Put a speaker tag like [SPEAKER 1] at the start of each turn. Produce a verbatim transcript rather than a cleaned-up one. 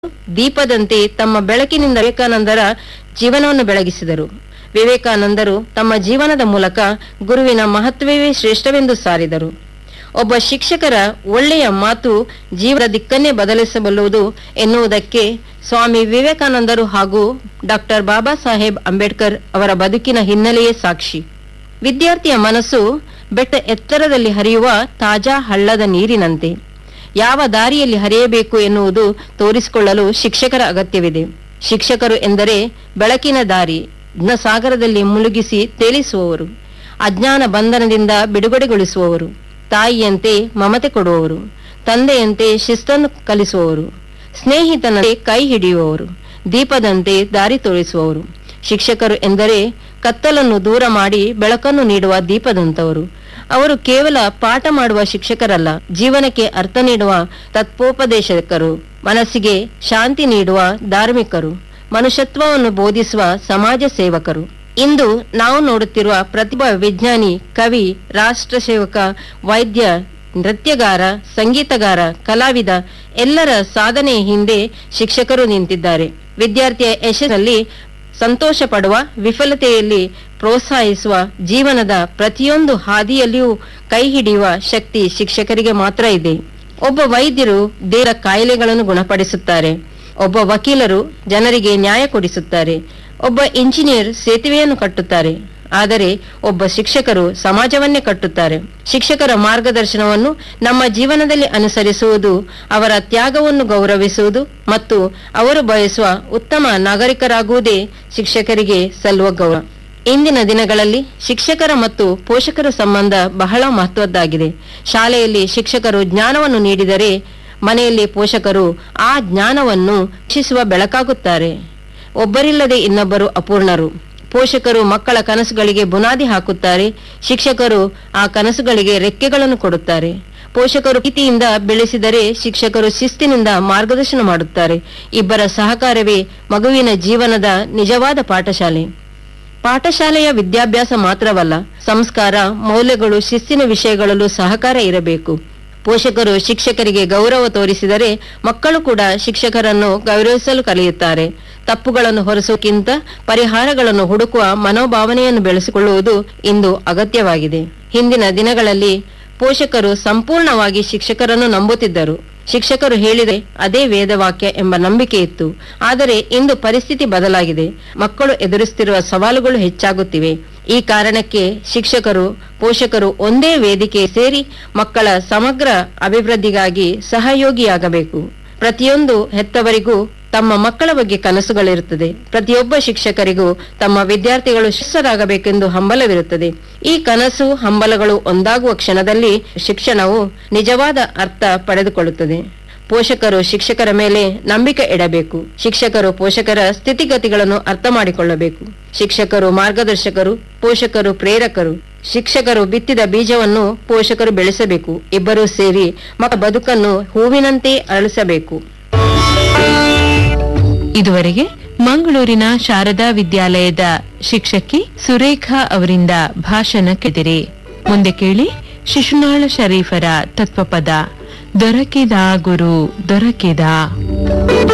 [SPEAKER 1] ದೀಪದಂತೆ ತಮ್ಮ ಬೆಳಕಿನಿಂದ ವಿವೇಕಾನಂದರ ಜೀವನವನ್ನು ಬೆಳಗಿಸಿದರು. ವಿವೇಕಾನಂದರು ತಮ್ಮ ಜೀವನದ ಮೂಲಕ ಗುರುವಿನ ಮಹತ್ವವೇ ಶ್ರೇಷ್ಠವೆಂದು ಸಾರಿದರು. ಒಬ್ಬ ಶಿಕ್ಷಕರ ಒಳ್ಳೆಯ ಮಾತು ಜೀವನ ದಿಕ್ಕನ್ನೇ ಬದಲಿಸಬಲ್ಲುವುದು ಎನ್ನುವುದಕ್ಕೆ ಸ್ವಾಮಿ ವಿವೇಕಾನಂದರು ಹಾಗೂ ಡಾಕ್ಟರ್ ಬಾಬಾ ಸಾಹೇಬ್ ಅಂಬೇಡ್ಕರ್ ಅವರ ಬದುಕಿನ ಹಿನ್ನೆಲೆಯೇ ಸಾಕ್ಷಿ. ವಿದ್ಯಾರ್ಥಿಯ ಮನಸ್ಸು ಬೆಟ್ಟ ಎತ್ತರದಲ್ಲಿ ಹರಿಯುವ ತಾಜಾ ಹಳ್ಳದ ನೀರಿನಂತೆ. ಯಾವ ದಾರಿಯಲ್ಲಿ ಹರಿಯಬೇಕು ಎನ್ನುವುದು ತೋರಿಸಿಕೊಳ್ಳಲು ಶಿಕ್ಷಕರ ಅಗತ್ಯವಿದೆ. ಶಿಕ್ಷಕರು ಎಂದರೆ ಬೆಳಕಿನ ದಾರಿ, ಜ್ಞಾನಸಾಗರದಲ್ಲಿ ಮುಳುಗಿಸಿ ತೇಲಿಸುವವರು, ಅಜ್ಞಾನ ಬಂಧನದಿಂದ ಬಿಡುಗಡೆಗೊಳಿಸುವವರು, ತಾಯಿಯಂತೆ ಮಮತೆ ಕೊಡುವವರು, ತಂದೆಯಂತೆ ಶಿಸ್ತನ್ನು ಕಲಿಸುವವರು, ಸ್ನೇಹಿತನಂತೆ ಕೈ ಹಿಡಿಯುವವರು, ದೀಪದಂತೆ ದಾರಿ ತೋರಿಸುವವರು. ಶಿಕ್ಷಕರು ಎಂದರೆ ಕತ್ತಲನ್ನು ದೂರ ಮಾಡಿ ಬೆಳಕನ್ನು ನೀಡುವ ದೀಪದಂತವರು. ಅವರು ಕೇವಲ ಪಾಠ ಮಾಡುವ ಶಿಕ್ಷಕರಲ್ಲ, ಜೀವನಕ್ಕೆ ಅರ್ಥ ನೀಡುವ ತತ್ವೋಪದೇಶಕರು, ಮನಸ್ಸಿಗೆ ಶಾಂತಿ ನೀಡುವ ಧಾರ್ಮಿಕರು, ಮನುಷ್ಯತ್ವವನ್ನು ಬೋಧಿಸುವ ಸಮಾಜ ಸೇವಕರು. ಇಂದು ನಾವು ನೋಡುತ್ತಿರುವ ಪ್ರತಿಭಾ ವಿಜ್ಞಾನಿ, ಕವಿ, ರಾಷ್ಟ್ರ ಸೇವಕ, ವೈದ್ಯ, ನೃತ್ಯಗಾರ, ಸಂಗೀತಗಾರ, ಕಲಾವಿದ ಎಲ್ಲರ ಸಾಧನೆಯ ಹಿಂದೆ ಶಿಕ್ಷಕರು ನಿಂತಿದ್ದಾರೆ. ವಿದ್ಯಾರ್ಥಿಯ ಯಶಸ್ಸಿನಲ್ಲಿ ಸಂತೋಷ ಪಡುವ, ವಿಫಲತೆಯಲ್ಲಿ ಪ್ರೋತ್ಸಾಹಿಸುವ, ಜೀವನದ ಪ್ರತಿಯೊಂದು ಹಾದಿಯಲ್ಲಿಯೂ ಕೈ ಹಿಡಿಯುವ ಶಕ್ತಿ ಶಿಕ್ಷಕರಿಗೆ ಮಾತ್ರ ಇದೆ. ಒಬ್ಬ ವೈದ್ಯರು ದೇಹದ ಕಾಯಿಲೆಗಳನ್ನು ಗುಣಪಡಿಸುತ್ತಾರೆ. ಒಬ್ಬ ವಕೀಲರು ಜನರಿಗೆ ನ್ಯಾಯ ಕೊಡಿಸುತ್ತಾರೆ. ಒಬ್ಬ ಇಂಜಿನಿಯರ್ ಸೇತುವೆಯನ್ನು ಕಟ್ಟುತ್ತಾರೆ. ಆದರೆ ಒಬ್ಬ ಶಿಕ್ಷಕರು ಸಮಾಜವನ್ನೇ ಕಟ್ಟುತ್ತಾರೆ. ಶಿಕ್ಷಕರ ಮಾರ್ಗದರ್ಶನವನ್ನು ನಮ್ಮ ಜೀವನದಲ್ಲಿ ಅನುಸರಿಸುವುದು, ಅವರ ತ್ಯಾಗವನ್ನು ಗೌರವಿಸುವುದು ಮತ್ತು ಅವರು ಬಯಸುವ ಉತ್ತಮ ನಾಗರಿಕರಾಗುವುದೇ ಶಿಕ್ಷಕರಿಗೆ ಸಲ್ಲುವ ಗೌರವ. ಇಂದಿನ ದಿನಗಳಲ್ಲಿ ಶಿಕ್ಷಕರ ಮತ್ತು ಪೋಷಕರ ಸಂಬಂಧ ಬಹಳ ಮಹತ್ವದ್ದಾಗಿದೆ. ಶಾಲೆಯಲ್ಲಿ ಶಿಕ್ಷಕರು ಜ್ಞಾನವನ್ನು ನೀಡಿದರೆ ಮನೆಯಲ್ಲಿ ಪೋಷಕರು ಆ ಜ್ಞಾನವನ್ನು ಶಿಕ್ಷಿಸುವ ಬೆಳಕಾಗುತ್ತಾರೆ. ಒಬ್ಬರಿಲ್ಲದೆ ಇನ್ನೊಬ್ಬರು ಅಪೂರ್ಣರು. ಪೋಷಕರು ಮಕ್ಕಳ ಕನಸುಗಳಿಗೆ ಬುನಾದಿ ಹಾಕುತ್ತಾರೆ. ಶಿಕ್ಷಕರು ಆ ಕನಸುಗಳಿಗೆ ರೆಕ್ಕೆಗಳನ್ನು ಕೊಡುತ್ತಾರೆ. ಪೋಷಕರು ಪ್ರೀತಿಯಿಂದ ಬೆಳೆಸಿದರೆ ಶಿಕ್ಷಕರು ಶಿಸ್ತಿನಿಂದ ಮಾರ್ಗದರ್ಶನ ಮಾಡುತ್ತಾರೆ. ಇಬ್ಬರ ಸಹಕಾರವೇ ಮಗುವಿನ ಜೀವನದ ನಿಜವಾದ ಪಾಠಶಾಲೆ. ಪಾಠಶಾಲೆಯ ವಿದ್ಯಾಭ್ಯಾಸ ಮಾತ್ರವಲ್ಲ, ಸಂಸ್ಕಾರ, ಮೌಲ್ಯಗಳು, ಶಿಸ್ತಿನ ವಿಷಯಗಳಲ್ಲೂ ಸಹಕಾರ ಇರಬೇಕು. ಪೋಷಕರು ಶಿಕ್ಷಕರಿಗೆ ಗೌರವ ತೋರಿಸಿದರೆ ಮಕ್ಕಳು ಕೂಡ ಶಿಕ್ಷಕರನ್ನು ಗೌರವಿಸಲು ಕಲಿಯುತ್ತಾರೆ. ತಪ್ಪುಗಳನ್ನು ಹೊರಿಸುವುದಕ್ಕಿಂತ ಪರಿಹಾರಗಳನ್ನು ಹುಡುಕುವ ಮನೋಭಾವನೆಯನ್ನು ಬೆಳೆಸಿಕೊಳ್ಳುವುದು ಇಂದು ಅಗತ್ಯವಾಗಿದೆ. ಹಿಂದಿನ ದಿನಗಳಲ್ಲಿ ಪೋಷಕರು ಸಂಪೂರ್ಣವಾಗಿ ಶಿಕ್ಷಕರನ್ನು ನಂಬುತ್ತಿದ್ದರು. ಶಿಕ್ಷಕರು ಹೇಳಿದರೆ ಅದೇ ವೇದವಾಕ್ಯ ಎಂಬ ನಂಬಿಕೆ ಇತ್ತು. ಆದರೆ ಇಂದು ಪರಿಸ್ಥಿತಿ ಬದಲಾಗಿದೆ. ಮಕ್ಕಳು ಎದುರಿಸುತ್ತಿರುವ ಸವಾಲುಗಳು ಹೆಚ್ಚಾಗುತ್ತಿವೆ. ಈ ಕಾರಣಕ್ಕೆ ಶಿಕ್ಷಕರು, ಪೋಷಕರು ಒಂದೇ ವೇದಿಕೆ ಸೇರಿ ಮಕ್ಕಳ ಸಮಗ್ರ ಅಭಿವೃದ್ಧಿಗಾಗಿ ಸಹಯೋಗಿಯಾಗಬೇಕು. ಪ್ರತಿಯೊಂದು ಹೆತ್ತವರಿಗೂ ತಮ್ಮ ಮಕ್ಕಳ ಬಗ್ಗೆ ಕನಸುಗಳಿರುತ್ತದೆ. ಪ್ರತಿಯೊಬ್ಬ ಶಿಕ್ಷಕರಿಗೂ ತಮ್ಮ ವಿದ್ಯಾರ್ಥಿಗಳು ಶಿಕ್ಷಕರಾಗಬೇಕೆಂದು ಹಂಬಲವಿರುತ್ತದೆ. ಈ ಕನಸು ಹಂಬಲಗಳು ಒಂದಾಗುವ ಕ್ಷಣದಲ್ಲಿ ಶಿಕ್ಷಣವು ನಿಜವಾದ ಅರ್ಥ ಪಡೆದುಕೊಳ್ಳುತ್ತದೆ. ಪೋಷಕರು ಶಿಕ್ಷಕರ ಮೇಲೆ ನಂಬಿಕೆ ಇಡಬೇಕು. ಶಿಕ್ಷಕರು ಪೋಷಕರ ಸ್ಥಿತಿಗತಿಗಳನ್ನು ಅರ್ಥ ಮಾಡಿಕೊಳ್ಳಬೇಕು. ಶಿಕ್ಷಕರು ಮಾರ್ಗದರ್ಶಕರು, ಪೋಷಕರು ಪ್ರೇರಕರು. ಶಿಕ್ಷಕರು ಬಿತ್ತಿದ ಬೀಜವನ್ನು ಪೋಷಕರು ಬೆಳೆಸಬೇಕು. ಇಬ್ಬರೂ ಸೇರಿ ಮಕ್ಕಳ ಬದುಕನ್ನು ಹೂವಿನಂತೆ ಅರಳಿಸಬೇಕು.
[SPEAKER 2] ಇದುವರೆಗೆ ಮಂಗಳೂರಿನ ಶಾರದಾ ವಿದ್ಯಾಲಯದ ಶಿಕ್ಷಕಿ ಸುರೇಖಾ ಅವರಿಂದ ಭಾಷಣ ಕೇಳಿದಿರಿ. ಮುಂದೆ ಕೇಳಿ ಶಿಶುನಾಳ ಶರೀಫರ ತತ್ವಪದ, ದೊರಕಿದ ಗುರು ದೊರಕಿದ.